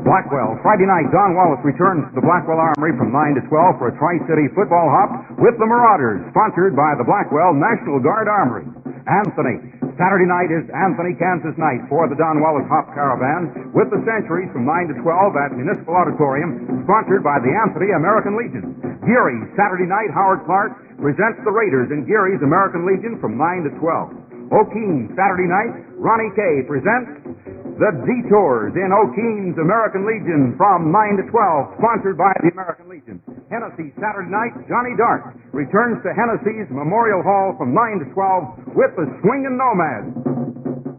Blackwell. Friday night, Don Wallace returns to the Blackwell Armory from 9 to 12 for a Tri-City football hop with the Marauders, sponsored by the Blackwell National Guard Armory. Anthony. Saturday night is Anthony, Kansas night for the Don Wallace Hop Caravan with the Centuries from 9 to 12 at Municipal Auditorium, sponsored by the Anthony American Legion. Geary. Saturday night, Howard Clark presents the Raiders in Geary's American Legion from 9 to 12. O'Keene. Saturday night, Ronnie Kay presents the Detours in O'Keene's American Legion from 9 to 12, sponsored by the American Legion. Hennessy, Saturday night, Johnny Dark returns to Hennessy's Memorial Hall from 9 to 12 with the Swingin' Nomads.